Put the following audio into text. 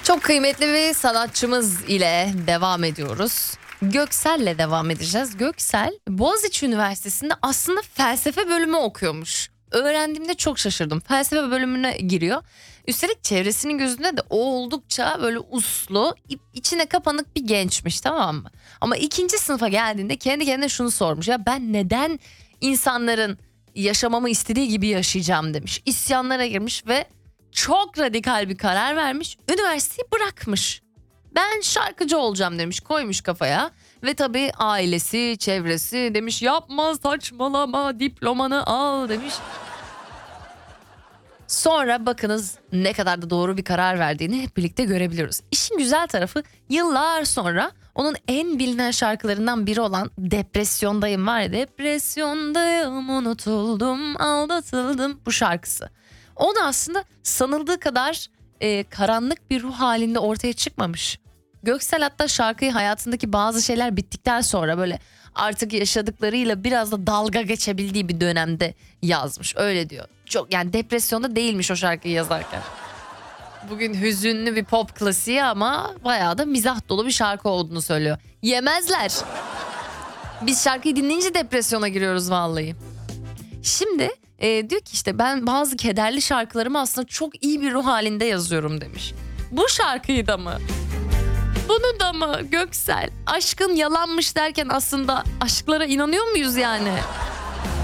Çok kıymetli bir sanatçımız ile devam ediyoruz. Göksel'le devam edeceğiz. Göksel Boğaziçi Üniversitesi'nde aslında felsefe bölümü okuyormuş. Öğrendiğimde çok şaşırdım. Felsefe bölümüne giriyor. Üstelik çevresinin gözünde de o oldukça böyle uslu, içine kapanık bir gençmiş, tamam mı? Ama ikinci sınıfa geldiğinde kendi kendine şunu sormuş. Ya ben neden insanların yaşamamı istediği gibi yaşayacağım demiş. İsyanlara girmiş ve çok radikal bir karar vermiş. Üniversiteyi bırakmış. Ben şarkıcı olacağım demiş, koymuş kafaya. Ve tabii ailesi, çevresi demiş yapma, saçmalama, diplomanı al demiş. Sonra bakınız ne kadar da doğru bir karar verdiğini hep birlikte görebiliyoruz. İşin güzel tarafı, yıllar sonra onun en bilinen şarkılarından biri olan Depresyondayım var ya, depresyondayım, unutuldum, aldatıldım, bu şarkısı. O da aslında sanıldığı kadar karanlık bir ruh halinde ortaya çıkmamış. Göksel hatta şarkıyı hayatındaki bazı şeyler bittikten sonra böyle artık yaşadıklarıyla biraz da dalga geçebildiği bir dönemde yazmış. Öyle diyor. Çok, yani depresyonda değilmiş o şarkıyı yazarken. Bugün hüzünlü bir pop klasiği ama bayağı da mizah dolu bir şarkı olduğunu söylüyor. Yemezler. Biz şarkıyı dinleyince depresyona giriyoruz vallahi. Şimdi diyor ki işte ben bazı kederli şarkılarımı aslında çok iyi bir ruh halinde yazıyorum demiş. Bu şarkıyı da mı? Bunu da mı Göksel? Aşkın yalanmış derken aslında aşklara inanıyor muyuz yani?